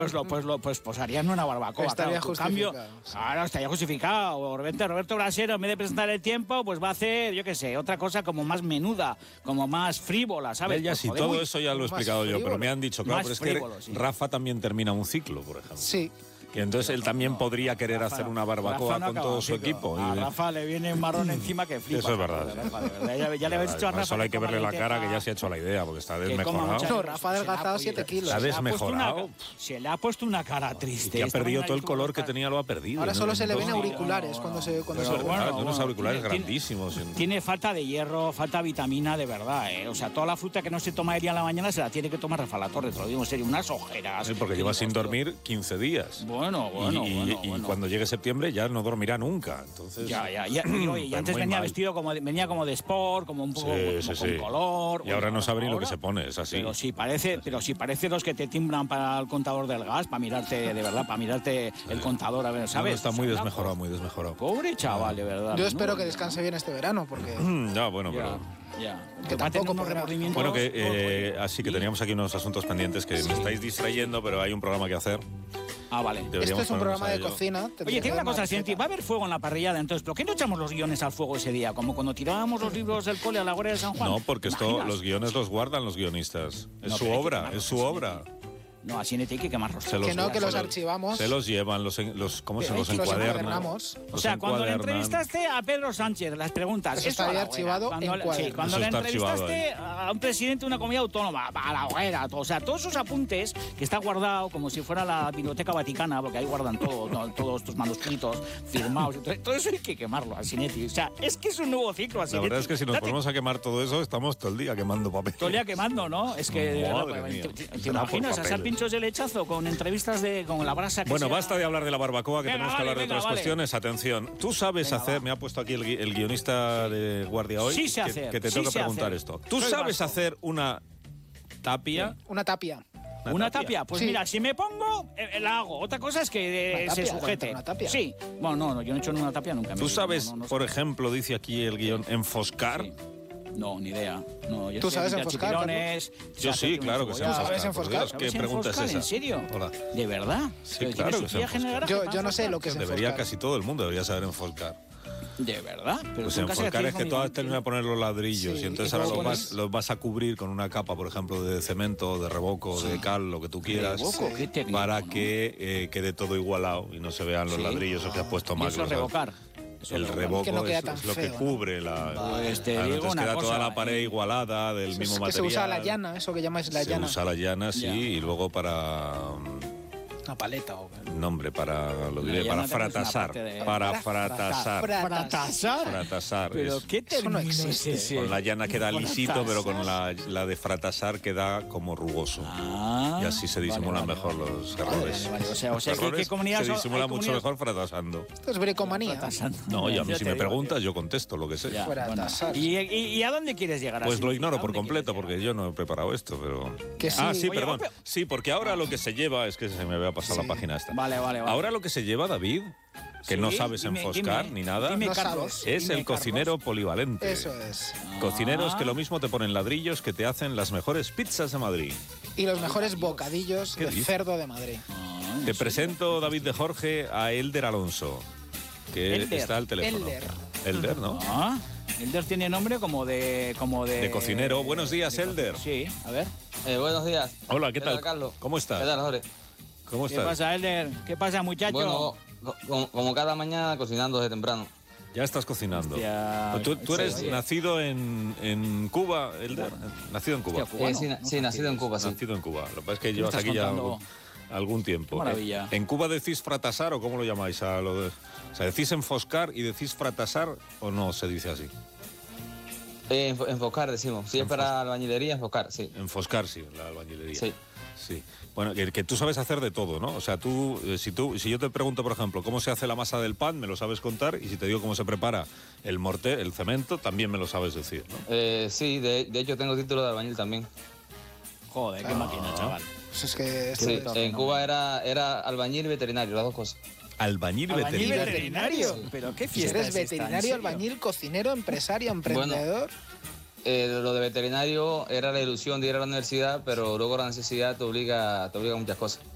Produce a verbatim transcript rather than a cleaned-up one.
Pues lo, pues lo, pues, pues harían una barbacoa. Estaría claro, justificado. Cambio, claro, estaría justificado. Roberto, Roberto Brasero, en vez de presentar El Tiempo, pues va a hacer, yo qué sé, otra cosa como más menuda, como más frívola, ¿sabes? Él ya Pues, sí, joder, todo muy- eso ya lo he más explicado yo, pero frívolo. me han dicho, claro, Más pero es frívolo, que sí. Rafa también termina un ciclo, por ejemplo. Sí. Y entonces él también No, podría querer Rafa- hacer una barbacoa Rafa no con acaba todo su ciclo. equipo. A Y- Rafa le viene un marrón encima que flipa. Eso es verdad, De sí. Rafa, de verdad. Ya, ya le habéis dicho a Rafa. Solo hay que coma verle la cara, que lenteja, ya se ha hecho la idea, porque está que coma desmejorado. mucha- No, Rafa ha se le ha- adelgazado oye, siete kilos. Se ha se le puesto desmejorado. una- Se le ha puesto una cara Y triste. que ha Esta perdido mañana todo el estuvo color que con- tenía, lo ha perdido. Ahora en- solo en se le dos ven días. auriculares cuando se cuando Pero se bueno, duerme. unos auriculares tiene- grandísimos. en- Tiene falta de hierro, falta de vitamina, de verdad, ¿eh? O sea, toda la fruta que no se toma ella en la mañana se la tiene que tomar Rafa La Torre, te lo digo en serio, unas ojeras. Sí, porque lleva sin Hostia. dormir quince días. Bueno, bueno, y, y- bueno, y bueno. cuando llegue septiembre ya no dormirá nunca. Entonces, Ya, ya, ya. Y, oye, y pues antes muy venía mal. vestido como de, venía como de sport, como un poco Sí, como sí, con sí. color. Y ahora Oye, no sabe ni lo que ahora- se pone, es así. Pero sí parece, pero sí parece los que te timbran para el contador del gas, para mirarte, de verdad, para mirarte el contador, a ver, No, no, ¿sabes? está O muy sea, desmejorado, muy desmejorado. Pobre chaval, de verdad. Yo espero ¿no? que descanse bien este verano, porque Ya, bueno, Ya, pero... ya. Que Va a tener tampoco unos podrá. remordimientos. Bueno, que eh, así que teníamos aquí unos asuntos pendientes que me estáis distrayendo, pero hay un programa que hacer. Ah, vale. esto Deberíamos es un ponernos programa a de ello. cocina. Oye, tendría tiene una que cosa, dar Sienti, receta. va a haber fuego en la parrilla, entonces, ¿por qué no echamos los guiones al fuego ese día? Como cuando tirábamos los libros del cole a la Guardia de San Juan. No, porque esto, ¿Imaginas? los guiones los guardan los guionistas. Es No, su pero hay que obra, quemarlos, es su así obra. No, así no hay que quemarlos. Se los, Que no, que los se archivamos. Se los llevan, los, en- los ¿cómo se Que los los encuadernan? encuadernamos. O Los sea, cuando le encuadernan. entrevistaste a Pedro Sánchez, las preguntas. Eso esto a estaría la hoguera. archivado Cuando en le- cuaderno. sí, cuando Eso le está archivado entrevistaste a un presidente de una comunidad autónoma, a la hoguera, todo. O sea, todos esos apuntes que está guardado como si fuera la Biblioteca Vaticana, porque ahí guardan todo, no, todos estos manuscritos firmados. Entonces, todo eso hay que quemarlo, Asinetti. O sea, es que es un nuevo ciclo, La Asinetti. verdad es que si nos Date- ponemos a quemar todo eso, estamos todo el día quemando papel. Todo el día quemando, ¿no? Es que, de verdad, Madre pues, mía. ¿te, te- te Será por imaginas a papeles. Sar Pinchos el Lechazo con entrevistas de con la brasa que Bueno, sea- basta de hablar de la barbacoa, que Venga, tenemos que vale, hablar de venga, otras vale. cuestiones. Atención, tú sabes Venga, hacer, va. me ha puesto aquí el, gui- el guionista de Guardia hoy, Sí sé que, hacer, que te sí tengo que sé preguntar hacer. esto. ¿Tú Soy sabes vasco. hacer una tapia? Una tapia. ¿Una tapia? Pues Sí. mira, si me pongo, eh, la hago. Otra cosa es que eh, Una se tapia, sujete. una tapia. Sí. Bueno, no, no, yo no he hecho una tapia nunca. ¿Tú Me- sabes, no, no, no por sé. ejemplo, dice aquí el guión, enfoscar? Sí. No, ni idea. No, yo ¿Tú sé sabes limpiar enfoscar, chipirones, sé Yo sí, hacer claro un que sé cebollado. ¿Sabes enfoscar. por enfoscar? Dios, ¿qué ¿Sabes pregunta es enfoscar? esa? ¿En serio? Hola. ¿De verdad? Sí, ¿Pero claro tienes que sé viaje en el enfoscar. garaje Yo, para yo no sé enfoscar? lo que es Debería enfoscar. casi todo el mundo debería saber enfoscar. ¿De verdad? Pero Pues tú nunca has enfoscar hecho es que tú conmigo, has terminado de poner los ladrillos Sí, y entonces y ahora luego los vas, pones- los vas a cubrir con una capa, por ejemplo, de cemento, de revoco, de cal, lo que tú quieras, Revoco, qué técnico, para ¿no? que eh, quede todo igualado y no se vean los Sí. ladrillos o que has puesto Y mal. eso los- revocar. Eso El revocar. revoco Que no queda es, tan es lo que feo, ¿no? cubre la. Pues te Claro, digo entonces una queda toda cosa, la pared ¿eh? igualada del Es mismo que material. se usa la llana, eso que llamáis la Se llana. usa la llana, sí, Ya. y luego para. Una paleta o Nombre, para. Lo diré, llana para también es una fratasar. parte de- Para Para fratasar. fratasar. Fratasar. Pero es- qué Eso término no es existe. ese? Con la llana queda lisito, Fratasar. pero con la, la de fratasar queda como rugoso. Ah, Y así se disimulan vale, mejor vale, los vale. errores. Vale, vale, o sea, o sea, Los ¿qué- errores qué comunidad se son? disimula Hay mucho comunidades- mejor fratasando. Esto es bricomanía. Fratasando. No, y a mí Ya si te me digo, preguntas, yo contesto lo que sé. Ya, Fuera bueno. tasar. ¿Y, y, y a dónde quieres llegar? Pues así? lo ignoro ¿A por dónde completo, quieres porque yo no he preparado esto, pero... Que sí. Ah, sí, Oye, perdón. pero- Sí, porque ahora lo que se lleva, es que se me había pasado Sí. la página esta. Vale, vale, vale. Ahora lo que se lleva, David, que no Sí, sabes dime, enfoscar dime, ni nada, dime, No Carlos, sabes. es dime, el cocinero polivalente. Eso es. Cocineros Ah. que lo mismo te ponen ladrillos que te hacen las mejores pizzas de Madrid. Y los mejores bocadillos ¿Qué de dices? cerdo de Madrid. Ah, Te presento, David de Jorge, a Elder Alonso, que Elder, está al teléfono. Elder. Elder, ¿no? Ah, Elder tiene nombre como de... Como de, De cocinero. Buenos días, de- Elder. Sí, a ver. Eh, buenos días. Hola, ¿qué tal? Carlos? ¿Cómo estás? ¿Qué tal, Jorge? ¿Cómo ¿Qué estás? pasa, Elder? ¿Qué pasa, muchacho? Bueno, co- como, como cada mañana cocinando desde temprano. Ya estás cocinando. Hostia, ¿Tú, tú eres sí, oye. nacido en, en Cuba, Elder? Nacido en Cuba. Hostia, cubano, Eh, sí, na- ¿no? sí, nacido en Cuba, sí. Nacido en Cuba. Lo que pasa es que me llevas estás aquí ya contando? algún, algún tiempo. Qué maravilla. ¿En Cuba decís fratasar o cómo lo llamáis? A lo de, o sea, ¿decís enfoscar y decís fratasar o no se dice así? Eh, enfo- enfocar, decimos. Si es para albañilería, enfocar, sí. Enfoscar, sí, la albañilería. Sí. Sí. Bueno, que, que tú sabes hacer de todo, ¿no? O sea, tú eh, si, tú, si yo te pregunto, por ejemplo, cómo se hace la masa del pan, me lo sabes contar, y si te digo cómo se prepara el morter, el cemento, también me lo sabes decir, ¿no? Eh, sí, de, de hecho tengo título de albañil también. Joder, qué máquina, chaval. Pues es que esto Sí, es- en Cuba era, era albañil y veterinario, las dos cosas. Albañil, Albañil veterinario. veterinario. Sí. Pero qué Si fiesta eres es esta, ¿en veterinario, serio? albañil, cocinero, empresario, emprendedor. Eh, lo de veterinario era la ilusión de ir a la universidad, pero luego la necesidad te obliga, te obliga a muchas cosas.